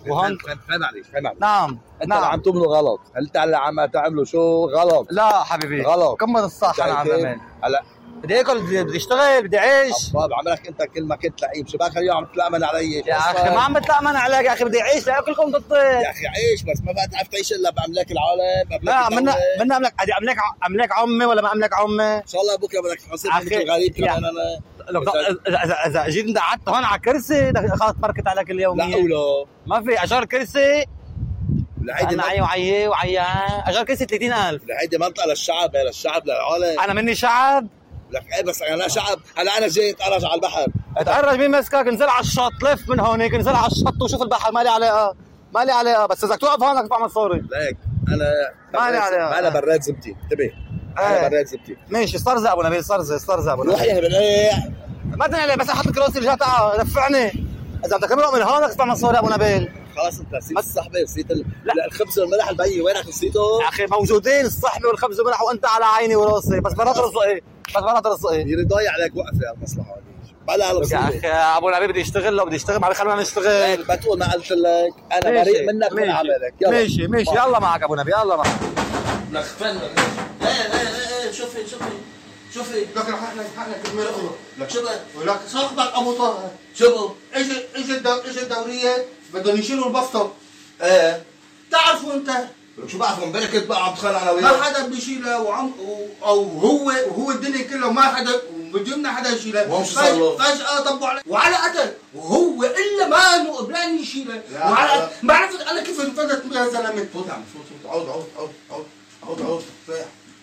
وهون خان عليك نعم انت اللي عم تعمله غلط، انت اللي عم تعمله شو غلط. لا حبيبي غلط، كمل الصح. انا عم بعمل هلا بدي اكل، بدي اشتغل، بدي اعيش. بعملك انت كل ما كنت لئيم، شو باخر يوم عم تتلامن علي يا اخي ما عم بتلامن عليك يا اخي، بدي اعيش لاكلكم بالطيب. يا اخي عيش بس ما بقى تعرف تعيش الا باملاك العالم. لا منا املك، املك عمي ولا ما املك عمي؟ ان شاء الله بكره بدك تحاسب مثل غريب كمان. انا اذا جيت انت قعدت هون على كرسي خلص فركت عليك اليوميه. لا ولا ما في اجار كرسي. هيدي انا وعي اجار كرسي 30,000. هيدي منطقه للشعب، للشعب للعالم. انا مني شعب لك ايه بس انا شعب. هلا انا جاي اتقرج على البحر. اتقرج مين مسكك؟ انزل على الشط، لف من هونيك انزل على الشط وشوف البحر. مالي علاقه بس اذا توقف هون بدك تعمل صوري. ليك انا مالي عليها. انا براد زبتي انتبه. انا براد زبتي. ماشي استرزق ابو نبيل، استرزق ابو نبيل. روح يا بنيه ما تنقلي بس احط الكراسي اللي تعال دفعني. اذا بدك تمرق من هون بدك تعمل صوري ابو نبيل. خلاص انت نسيت الصحبه، نسيت الخبز والملح البي، وينك نسيته؟ يا اخي موجودين الصحبه والخبز والملح وانت على عيني وراسي، بس مرات رزقي. يري ضايع عليك وقفه المصلحه هذه. بلا يا اخي ابو نبيل بدي اشتغل، لو بدي اشتغل ما خلونا نشتغل. ما تقول ما قلت لك انا بريء منك من عملك. يلا ماشي يلا معك ابو نبيل، يلا معك. لك فن ايه شوفي لك حقنا كلمه الاولى. لك شو ولك صاحبك ابو طه شو اجى الدوريه بدهم يشيلوا البسطه. ايه تعرفوا انت لك شو بعرف امبارح كنت بقى عم تخانق انا ما وياه. حدا بيشيلها او هو الدنيا كلها ما حدا بدنا حدا يشيلها. وهم شو صار له؟ فجأة طبوا عليه وعلى قتل وهو الا ما انه قبلان يشيلها. وعلى ما عرفت انا كيف انفدت يا زلمه. فوت عم فوت عود ريح.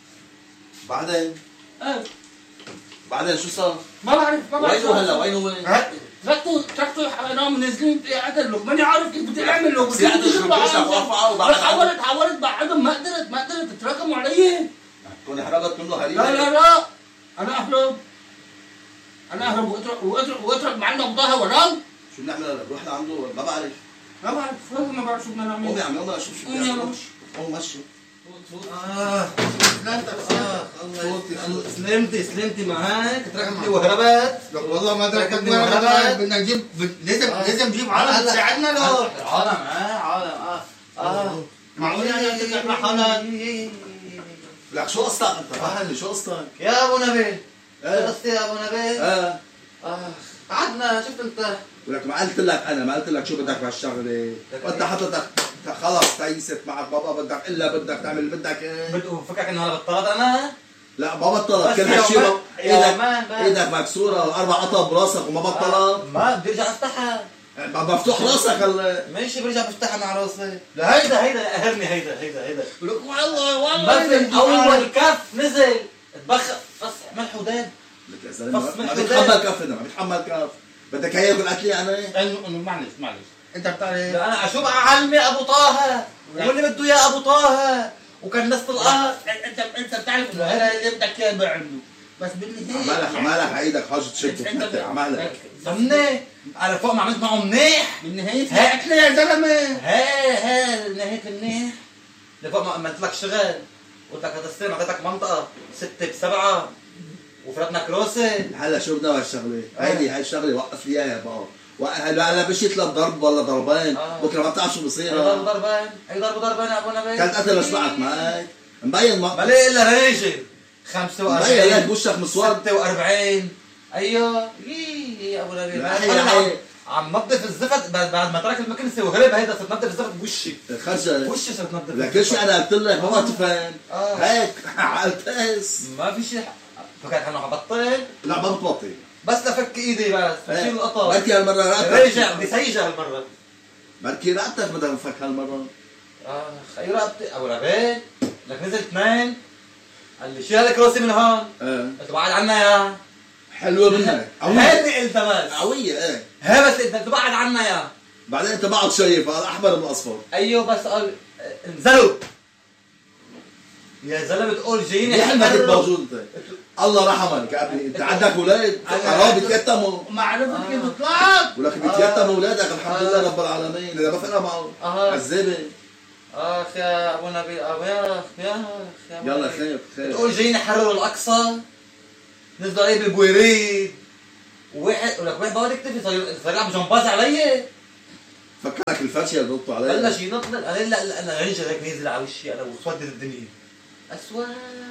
بعدين شو صار؟ ما بعرف وينه هلا وين؟ تركته حرام منزلين قعدت له ماني عارف كيف بدي اعمل له. بس قعدت له ليش رفعه وبعد حاولت بعدهم ما قدرت تتراكموا علي. تكون حرقت منه هريبه. لا انا اهرب واترك معنا بضاها وراه. شو بنعمل هلا؟ بروح لعنده ما بعرف ما بعرف شو بدنا نعمل. قوم يا عمي قوم شوف شو بنعمل. قوم مشي. سلمتي معك تركتني وهربت. والله ما تركتني وهربت. بدنا نجيب لازم نجيب عالم تساعدنا له. عالم معقول يعني تطلع مع حالك. لك شو قصتك انت؟ فهمني شو قصتك؟ يا ابو نبيل. شو قصتي يا ابو نبيل؟ قعدنا شفت انت. ولك ما قلت لك شو بدك بهالشغله. وانت حضرتك خلص تيست معك بابا بدك تعمل اللي بدك ايه. فكرك انه هلا بطلت انا؟ لا ما بطلت. كل هالشيء ايدك مكسوره و4 قطع براسك وما بطلت. ما بدي ارجع افتحها. مفتوح راسك هلا. ماشي برجع بفتحها مع راسي. لا هيدا قهرني هيدا. ولك والله بس اول كف نزل اتبخر بس ملح وداب. لك يا زلمه ما بيتحمل كف. ما بيتحمل كف. بدك هي ياكل قتلي انا؟ انه معلش انت بتعرف. لا انا اشوف اعلمي ابو طه واللي بده اياه ابو طه وكان نص القهر. انت بتعرف انه هذا اللي بدك اياه بعمله. بس بالنهايه عمالك ايدك حاجه تشد. انت عمالك ضمني على فوق ما عملت معه منيح. بالنهايه هاتنا يا زلمه. نهايه المنيح لفوق ما قلت لك اشتغل. قلت لك هذا السنه اعطيتك منطقه 6 ب7 وفرتنا كروسه. هلا شو بدنا بهالشغله؟ هاي الشغله وقف لي اياها بقى. هلا مش يطلب ضرب ولا ضربين. بكره ما بتعرف شو بصير. اي ضربين يا ابو نبيل. كانت قتل اشبعت معك مبين ما ليه الا ريجل 45 مبين لك وشك مسود 46. ايوه يا ابو نبيل عم نظف الزفت بعد ما ترك المكنسه وهرب. هيدا صرت نظف الزفت بوشي. خرجت وشي صرت نظف. لك شيء انا قلت لك ما تفهم. هيك عالتاس ما في شيء. فكرت انه حبطل. لا ما بتبطل بس لفك ايدي بس بشيل القطر. بركي هالمره راتك رجع بدي سيجه هالمره. بركي راتك بدها نفك هالمره. اي رقبتي ابو نبيل. لك نزل 2 قال لي شيل هذا كروسي من هون. قلت له بعد عنا يا حلوه منك. هيدي قلت بس قويه. ايه هي بس انت بعد عنا يا. بعدين انت بعد شايف هذا احمر من اصفر. ايوه بس قال انزلوا يا زلمه تقول جايين. ليه ما كنت موجود انت؟ الله رحمك يا ابني. انت عندك اولاد حرام بيتيتموا. ما عرفت كيف طلعت. ولك بيتيتموا اولادك الحمد لله رب العالمين. اذا ما فرق معه عذابه. يا ابو نبيل يا يلا خير تقول جايين يحرروا الاقصى. نزلوا عليه بالبويريد. واحد بقول يكتب صار يلعب جمباز علي. فكرك الفرشه اللي ضبطوا عليها بلش ينطلق. انا رجل هيك نزل على وشي انا وسودت الدنيا اسود.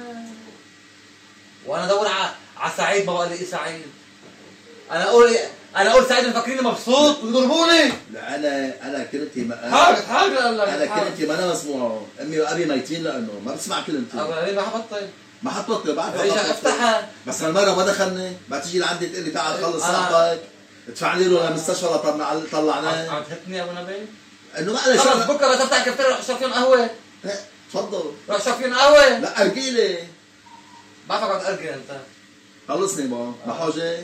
وانا ادور على سعيد، ما بقى لي سعيد. انا اقول سعيد مفكريني مبسوط ويضربوني. لا انا كلمتي حاجه انا كلمتي ما انا مسموعه. امي وابي ميتين لانه ما بسمع كلمتي. ليه ما حبطت؟ ما حطيت بعرف افتحها. بس هالمره ما دخلني. ما تيجي لعندي تقول لي تعال خلص صاحبك ادفع لي له للمستشفى طلعناه. عم تهتني يا ابو نبيل؟ انه ما عليه خلص بكره تفتح الكافتيريا روح اشرب فيهم قهوه. تفضل روح اشرب فيهم قهوه. لا ارجيلي. بعرفك عم تأرجل انت. خلصني بابا بحوجه.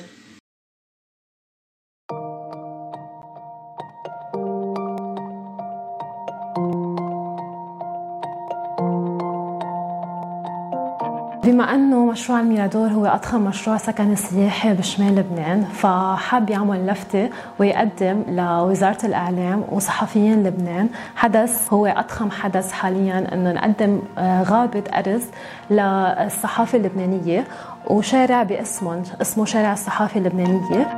بما أنه مشروع الميرادور هو أضخم مشروع سكني سياحي بشمال لبنان، فحاب يعمل لفتة ويقدم لوزارة الإعلام وصحفيين لبنان حدث هو أضخم حدث حالياً، أنه نقدم غابة أرز للصحافة اللبنانية وشارع باسمه اسمه شارع الصحافة اللبنانية.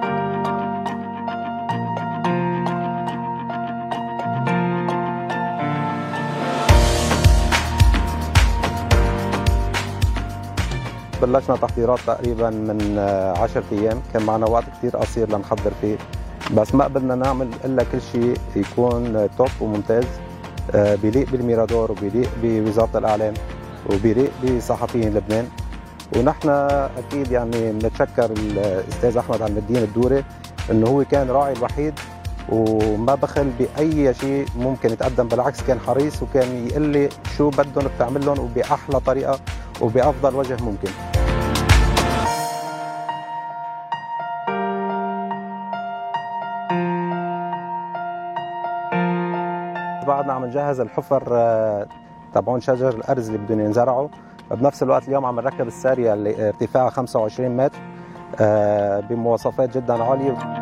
بلشنا تحضيرات تقريبا من 10 ايام، كان معنا وقت كثير قصير لنحضر فيه، بس ما قدرنا نعمل الا كل شيء يكون توب وممتاز بيليق بالميرادور وبيليق بوزاره الاعلام وبيليق بصحفيين لبنان. ونحن اكيد يعني بنتشكر الاستاذ احمد عم الدين الدوري انه هو كان راعي الوحيد وما بخل باي شيء ممكن يتقدم، بالعكس كان حريص وكان يقول لي شو بدهم بتعمل لهم وباحلى طريقه وبافضل وجه ممكن. بعدنا عم نجهز الحفر تبعون شجر الارز اللي بدهم ينزرعوا، بنفس الوقت اليوم عم نركب الساريه اللي ارتفاعها 25 متر بمواصفات جدا عاليه.